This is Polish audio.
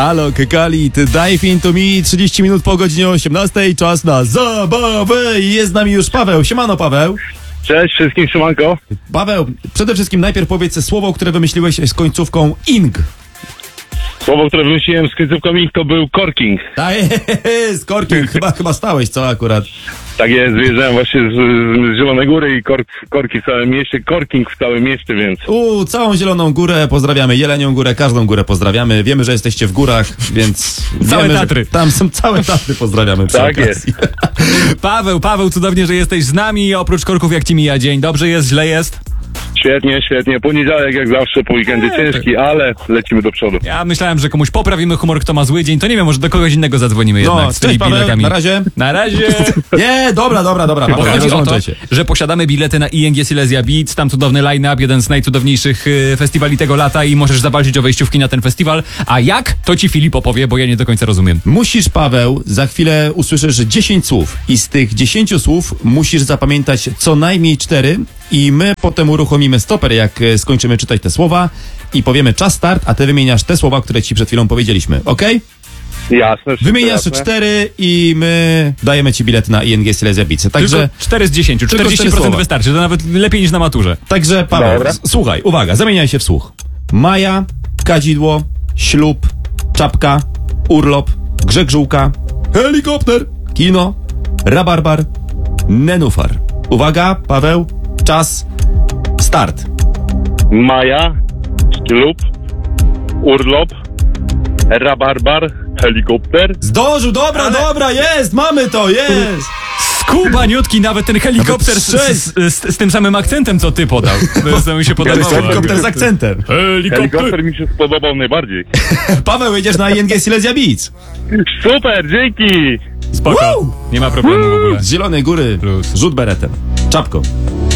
Halo, Kekalit, Dive Into Me, 30 minut po godzinie 18, czas na zabawę i jest z nami już Paweł. Siemano, Paweł. Cześć wszystkim, siemanko. Paweł, przede wszystkim najpierw powiedz słowo, które wymyśliłeś z końcówką ing. Słowo, które wymyśliłem z końcówką ich, to był korking. Z korkiem, chyba stałeś, co akurat? Tak jest, wyjeżdżałem właśnie z Zielonej Góry i korki w całym mieście, korking w całym mieście, więc... Całą Zieloną Górę pozdrawiamy, Jelenią Górę, każdą górę pozdrawiamy. Wiemy, że jesteście w górach, więc... Całe wiemy, Tatry. Tam są całe Tatry, pozdrawiamy przy Tak okazji. Paweł, cudownie, że jesteś z nami. Oprócz korków, jak ci mija dzień? Dobrze jest, źle jest? Świetnie. Poniedziałek jak zawsze, po weekendzie ciężki, ale lecimy do przodu. Ja myślałem, że komuś poprawimy humor, kto ma zły dzień. To nie wiem, może do kogoś innego zadzwonimy jednak z tymi cześć Paweł, biletami. na razie. Na razie. Nie, dobra, Bo Paweł, chodzi o to, rozłączaj się. że posiadamy bilety na ING Silesia Beats, tam cudowny line-up, jeden z najcudowniejszych festiwali tego lata i możesz zawalczyć o wejściówki na ten festiwal. A jak? To ci Filip opowie, bo ja nie do końca rozumiem. Musisz, Paweł, za chwilę usłyszysz 10 słów i z tych 10 słów musisz zapamiętać co najmniej 4 i my potem uruchomimy stoper, jak skończymy czytać te słowa i powiemy czas start, a ty wymieniasz te słowa, które ci przed chwilą powiedzieliśmy, okej? Jasne. Wymieniasz jasne. 4 i my dajemy ci bilet na ING Silesia Beats. Także, Tylko 4 z 10, tylko 4 40% słowa. wystarczy, to nawet lepiej niż na maturze. także Paweł, Dobra. słuchaj, uwaga, zamieniaj się w słuch. Maja, kadzidło, ślub, czapka, urlop, grzegżółka, helikopter, kino, rabarbar, nenufar. Uwaga, Paweł, czas, start. Maja, ślub, urlop, rabarbar, helikopter. Zdążył, dobra, jest, mamy to, jest. Skubaniutki, nawet ten helikopter z tym samym akcentem, co ty podał. To mi się podobało. Helikopter z akcentem. Helikopter mi się spodobał najbardziej. Paweł, jedziesz na ING Silesia Beats. Super, dzięki! Spoko. Woo! Nie ma problemu w ogóle. Z Zielonej Góry, Plus. rzut beretem, czapką.